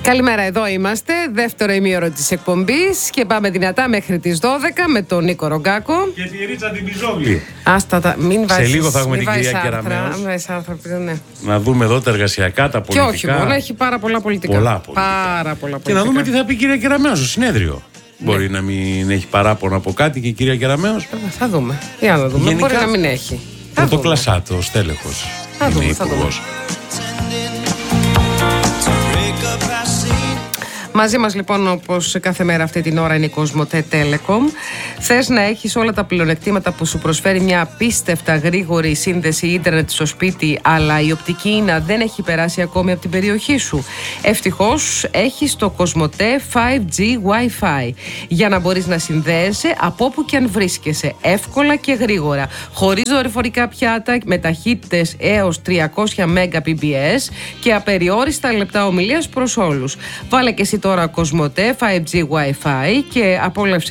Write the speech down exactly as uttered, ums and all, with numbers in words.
Καλημέρα, εδώ είμαστε. Δεύτερο ημίωρο της εκπομπής και πάμε δυνατά μέχρι τις δώδεκα με τον Νίκο Ρογκάκο. Και τη Ρίτσα την Πιζόγλη. Άστα τα, μην βάζεις. Σε λίγο θα έχουμε την κυρία Κεραμέως. Ναι. Να δούμε εδώ τα εργασιακά, τα πολιτικά. Και όχι μόνο, έχει πάρα πολλά πολιτικά. Πολλά πολιτικά. Πάρα πολλά πολιτικά. Και να δούμε τι θα πει η κυρία Κεραμέως στο συνέδριο. Ναι. Μπορεί να μην έχει παράπονο από κάτι και η κυρία Κεραμέως. Θα δούμε. Για να δούμε. Γενικά, μπορεί να μην έχει. Πρωτοκλασσάτο, στέλεχος. Θα δούμε. Θα δούμε. Μαζί μας λοιπόν, όπως κάθε μέρα αυτή την ώρα, είναι η Κοσμοτέ Telecom. Θες να έχεις όλα τα πλεονεκτήματα που σου προσφέρει μια απίστευτα γρήγορη σύνδεση ίντερνετ στο σπίτι, αλλά η οπτική ίνα δεν έχει περάσει ακόμη από την περιοχή σου? Ευτυχώς έχεις το Κοσμοτέ φάιβ τζι Wi-Fi για να μπορείς να συνδέεσαι από όπου και αν βρίσκεσαι, εύκολα και γρήγορα, χωρίς δορυφορικά πιάτα, με ταχύτητες έως τριακόσια Mbps και απεριόριστα λεπτά ομιλίας προς όλους. Βάλε και εσύ τώρα Κοσμοτέ φάιβ τζι Wi-Fi και απόλαυσε